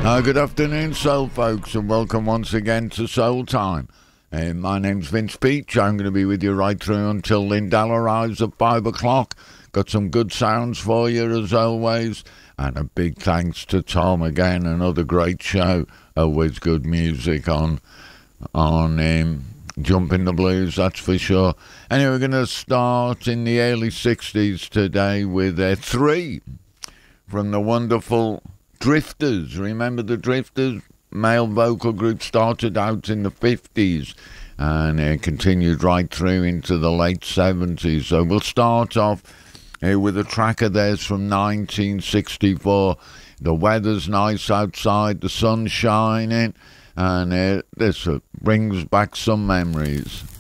Good afternoon, soul folks, and welcome once again to Soul Time. My name's Vince Peach. I'm going to be with you right through until Lindell arrives at 5 o'clock. Got some good sounds for you as always, and a big thanks to Tom again. Another great show. Always good music on Jumping the Blues, that's for sure. Anyway, we're going to start in the early 60s today with 3 from the wonderful Drifters. Remember the Drifters? Male vocal group, started out in the 50s and continued right through into the late 70s. So we'll start off with a track of theirs from 1964. The weather's nice outside, the sun's shining, and this brings back some memories.